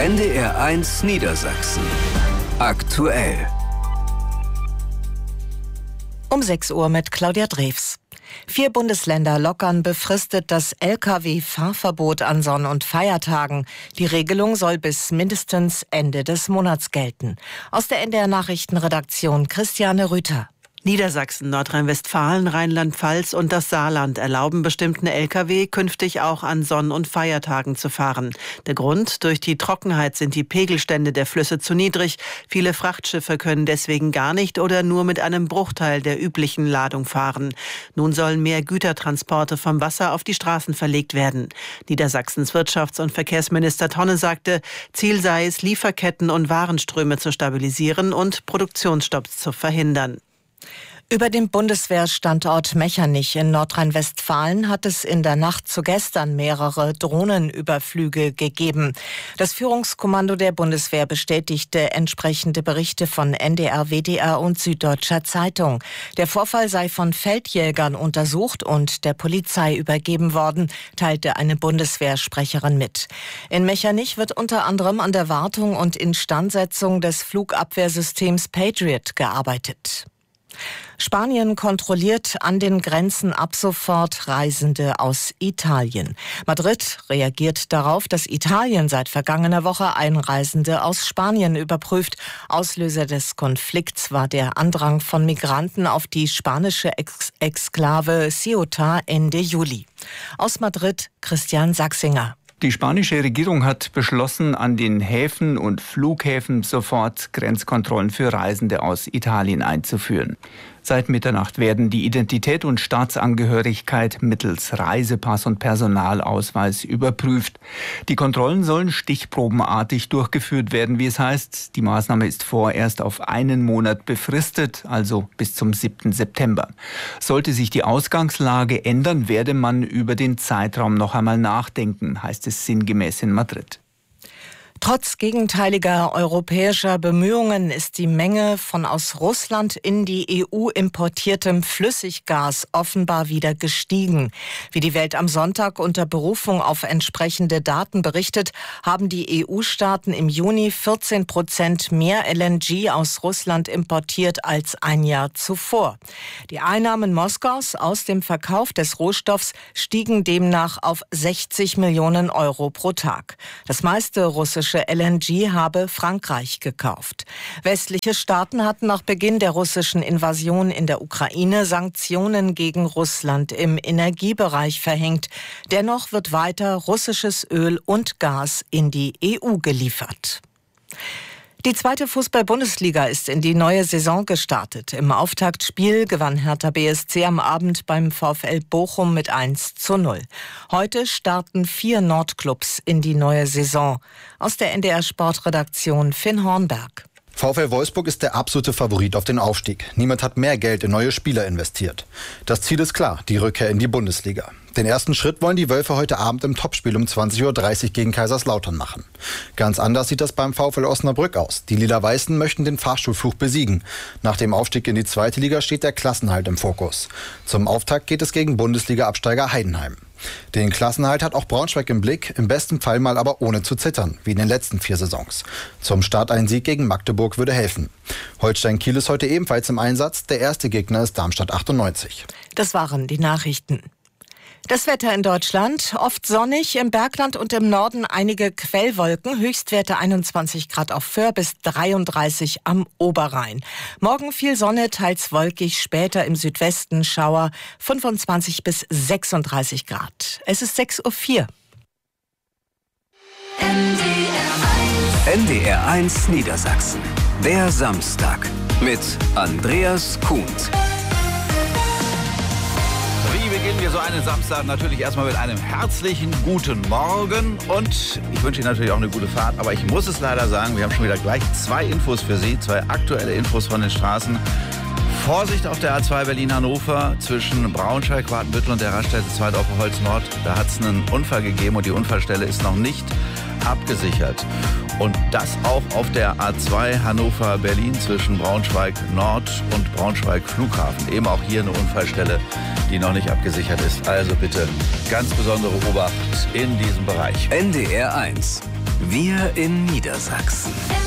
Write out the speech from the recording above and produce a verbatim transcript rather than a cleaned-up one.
N D R eins Niedersachsen. Aktuell. Um sechs Uhr mit Claudia Drews. Vier Bundesländer lockern befristet das L K W-Fahrverbot an Sonn- und Feiertagen. Die Regelung soll bis mindestens Ende des Monats gelten. Aus der N D R-Nachrichtenredaktion Christiane Rüther. Niedersachsen, Nordrhein-Westfalen, Rheinland-Pfalz und das Saarland erlauben bestimmten L K W künftig auch an Sonn- und Feiertagen zu fahren. Der Grund: durch die Trockenheit sind die Pegelstände der Flüsse zu niedrig. Viele Frachtschiffe können deswegen gar nicht oder nur mit einem Bruchteil der üblichen Ladung fahren. Nun sollen mehr Gütertransporte vom Wasser auf die Straßen verlegt werden. Niedersachsens Wirtschafts- und Verkehrsminister Tonne sagte, Ziel sei es, Lieferketten und Warenströme zu stabilisieren und Produktionsstopps zu verhindern. Über dem Bundeswehrstandort Mechernich in Nordrhein-Westfalen hat es in der Nacht zu gestern mehrere Drohnenüberflüge gegeben. Das Führungskommando der Bundeswehr bestätigte entsprechende Berichte von N D R, W D R und Süddeutscher Zeitung. Der Vorfall sei von Feldjägern untersucht und der Polizei übergeben worden, teilte eine Bundeswehrsprecherin mit. In Mechernich wird unter anderem an der Wartung und Instandsetzung des Flugabwehrsystems Patriot gearbeitet. Spanien kontrolliert an den Grenzen ab sofort Reisende aus Italien. Madrid reagiert darauf, dass Italien seit vergangener Woche Einreisende aus Spanien überprüft. Auslöser des Konflikts war der Andrang von Migranten auf die spanische Ex- Exklave Ceuta Ende Juli. Aus Madrid Christian Sachsinger. Die spanische Regierung hat beschlossen, an den Häfen und Flughäfen sofort Grenzkontrollen für Reisende aus Italien einzuführen. Seit Mitternacht werden die Identität und Staatsangehörigkeit mittels Reisepass und Personalausweis überprüft. Die Kontrollen sollen stichprobenartig durchgeführt werden, wie es heißt. Die Maßnahme ist vorerst auf einen Monat befristet, also bis zum siebten September. Sollte sich die Ausgangslage ändern, werde man über den Zeitraum noch einmal nachdenken, heißt es sinngemäß in Madrid. Trotz gegenteiliger europäischer Bemühungen ist die Menge von aus Russland in die E U importiertem Flüssiggas offenbar wieder gestiegen. Wie die Welt am Sonntag unter Berufung auf entsprechende Daten berichtet, haben die E U-Staaten im Juni vierzehn Prozent mehr L N G aus Russland importiert als ein Jahr zuvor. Die Einnahmen Moskaus aus dem Verkauf des Rohstoffs stiegen demnach auf sechzig Millionen Euro pro Tag. Das meiste russische L N G habe Frankreich gekauft. Westliche Staaten hatten nach Beginn der russischen Invasion in der Ukraine Sanktionen gegen Russland im Energiebereich verhängt. Dennoch wird weiter russisches Öl und Gas in die E U geliefert. Die zweite Fußball-Bundesliga ist in die neue Saison gestartet. Im Auftaktspiel gewann Hertha B S C am Abend beim VfL Bochum mit eins zu null. Heute starten vier Nordclubs in die neue Saison. Aus der N D R-Sportredaktion Finn Hornberg. VfL Wolfsburg ist der absolute Favorit auf den Aufstieg. Niemand hat mehr Geld in neue Spieler investiert. Das Ziel ist klar, die Rückkehr in die Bundesliga. Den ersten Schritt wollen die Wölfe heute Abend im Topspiel um zwanzig Uhr dreißig gegen Kaiserslautern machen. Ganz anders sieht das beim VfL Osnabrück aus. Die Lila-Weißen möchten den Fahrstuhlfluch besiegen. Nach dem Aufstieg in die zweite Liga steht der Klassenhalt im Fokus. Zum Auftakt geht es gegen Bundesliga-Absteiger Heidenheim. Den Klassenhalt hat auch Braunschweig im Blick, im besten Fall mal aber ohne zu zittern, wie in den letzten vier Saisons. Zum Start ein Sieg gegen Magdeburg würde helfen. Holstein Kiel ist heute ebenfalls im Einsatz, der erste Gegner ist Darmstadt achtundneunzig. Das waren die Nachrichten. Das Wetter in Deutschland, oft sonnig, im Bergland und im Norden einige Quellwolken, Höchstwerte einundzwanzig Grad auf Föhr bis dreiunddreißig am Oberrhein. Morgen viel Sonne, teils wolkig, später im Südwesten Schauer, fünfundzwanzig bis sechsunddreißig Grad. Es ist sechs Uhr vier. N D R eins Niedersachsen. Der Samstag mit Andreas Kuhnt. Wie beginnen wir so einen Samstag? Natürlich erstmal mit einem herzlichen guten Morgen und ich wünsche Ihnen natürlich auch eine gute Fahrt, aber ich muss es leider sagen, wir haben schon wieder gleich zwei Infos für Sie, zwei aktuelle Infos von den Straßen. Vorsicht auf der A zwei Berlin-Hannover zwischen Braunschweig, Wartenbüttel und der Raststätte Zweidorfer Holz Nord. Da hat es einen Unfall gegeben und die Unfallstelle ist noch nicht abgesichert. Und das auch auf der A zwei Hannover-Berlin zwischen Braunschweig Nord und Braunschweig Flughafen. Eben auch hier eine Unfallstelle, die noch nicht abgesichert ist. Also bitte ganz besondere Obacht in diesem Bereich. N D R eins. Wir in Niedersachsen.